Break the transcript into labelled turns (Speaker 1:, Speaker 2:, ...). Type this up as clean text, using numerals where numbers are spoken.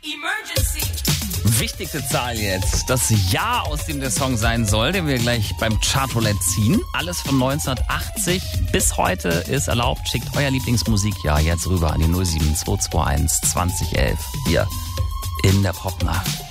Speaker 1: Wichtigste Zahl jetzt. Das Jahr, aus dem der Song sein soll, den wir gleich beim Chartroulette ziehen. Alles von 1980 bis heute ist erlaubt. Schickt euer Lieblingsmusikjahr jetzt rüber an die 07221 2011. Hier in der Popnacht.